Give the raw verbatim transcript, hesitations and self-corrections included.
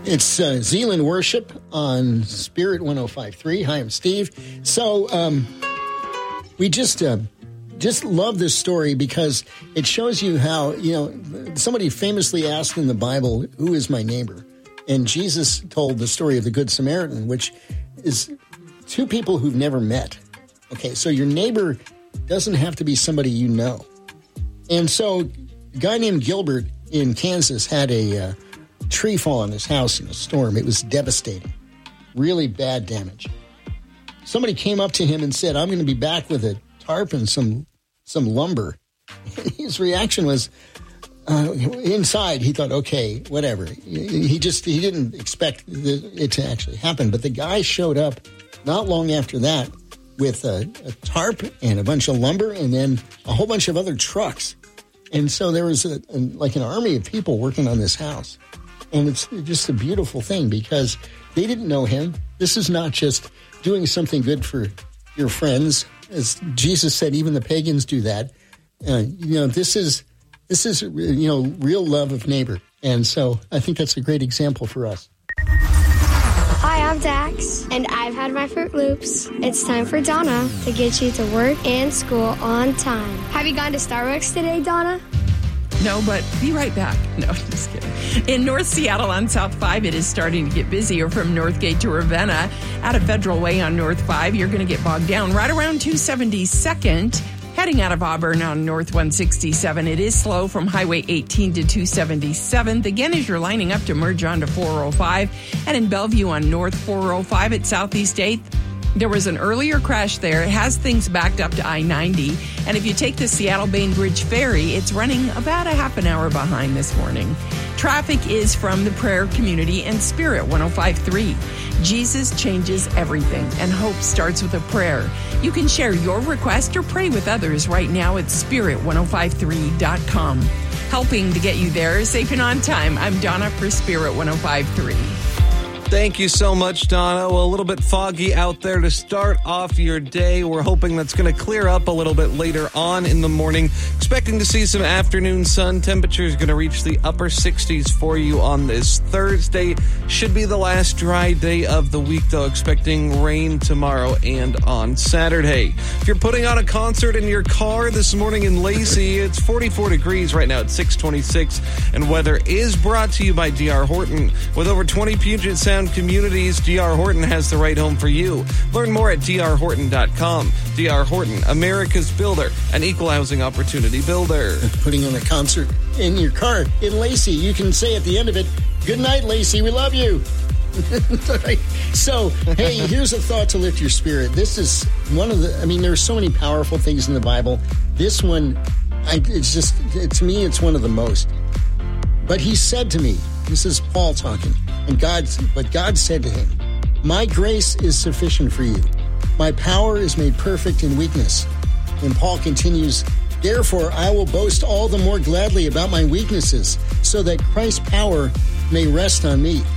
It's uh, Zealand Worship on Spirit one oh five point three. Hi, I'm Steve. So um, we just uh, just love this story because it shows you how, you know, somebody famously asked in the Bible, who is my neighbor? And Jesus told the story of the Good Samaritan, which is two people who've never met. Okay, so your neighbor doesn't have to be somebody you know. And so a guy named Gilbert in Kansas had a uh, tree fall on his house in a storm. It was devastating. Really bad damage. Somebody came up to him and said, I'm going to be back with a tarp and some some lumber. His reaction was, uh, inside, he thought, okay, whatever. He just, he didn't expect it to actually happen. But the guy showed up not long after that with a, a tarp and a bunch of lumber and then a whole bunch of other trucks. And so there was a, a, like an army of people working on this house. And it's just a beautiful thing because they didn't know him. This is not just doing something good for your friends. As Jesus said, even the pagans do that. Uh, you know, this is, this is, you know, real love of neighbor. And so I think that's a great example for us. Hi, I'm Dax, and I've had my Fruit Loops. It's time for Donna to get you to work and school on time. Have you gone to Starbucks today, Donna? No, but be right back. No, just kidding. In North Seattle on South five, it is starting to get busier from Northgate to Ravenna. Out of Federal Way on North five, you're going to get bogged down right around two seventy-second. Heading out of Auburn on North one sixty-seven, it is slow from Highway eighteen to two seventy-seventh. Again, as you're lining up to merge onto four oh five. And in Bellevue on North four oh five at Southeast eighth, there was an earlier crash there. It has things backed up to I ninety. And if you take the Seattle Bainbridge Ferry, it's running about a half an hour behind this morning. Traffic is from the prayer community and Spirit one oh five point three. Jesus changes everything, and hope starts with a prayer. You can share your request or pray with others right now at spirit one oh five three dot com. Helping to get you there safe and on time. I'm Donna for Spirit one oh five point three. Thank you so much, Donna. Well, a little bit foggy out there to start off your day. We're hoping that's going to clear up a little bit later on in the morning. Expecting to see some afternoon sun. Temperatures going to reach the upper sixties for you on this Thursday. Should be the last dry day of the week, though. Expecting rain tomorrow and on Saturday. If you're putting on a concert in your car this morning in Lacey, it's forty-four degrees right now at six twenty-six. And weather is brought to you by D R Horton. With over twenty Puget Sound communities, D R Horton has the right home for you. Learn more at d r horton dot com. D R Horton, America's builder, an equal housing opportunity builder. Putting on a concert in your car in Lacey, you can say at the end of it, good night, Lacey, we love you. So, hey, here's a thought to lift your spirit. This is one of the, I mean, there's so many powerful things in the Bible. This one, I, it's just, to me, it's one of the most. But he said to me, this is Paul talking, and God, but God said to him, my grace is sufficient for you. My power is made perfect in weakness. And Paul continues, therefore I will boast all the more gladly about my weaknesses, so that Christ's power may rest on me.